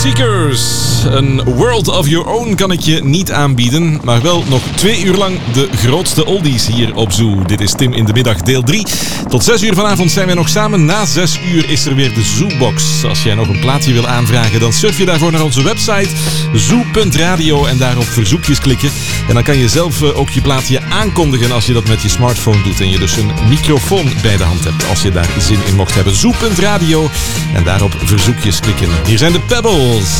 Seekers. Een World of Your Own kan ik je niet aanbieden, maar wel nog 2 uur lang de grootste oldies hier op Zoo. Dit is Tim in de Middag, deel 3. Tot 6 uur vanavond zijn wij nog samen. Na 6 uur is er weer de Zoobox. Als jij nog een plaatje wil aanvragen, dan surf je daarvoor naar onze website zoo.radio en daar op verzoekjes klikken. En dan kan je zelf ook je plaatje aankondigen als je dat met je smartphone doet en je dus een microfoon bij de hand hebt. Als je daar zin in mocht hebben. Zoo.radio en daarop verzoekjes klikken. Hier zijn de Pebbles.